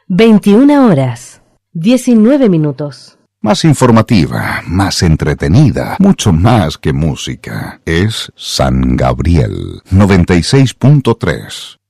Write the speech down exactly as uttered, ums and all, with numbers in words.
veintiuna horas, diecinueve minutos. Más informativa, más entretenida, mucho más que música. Es San Gabriel noventa y seis punto tres.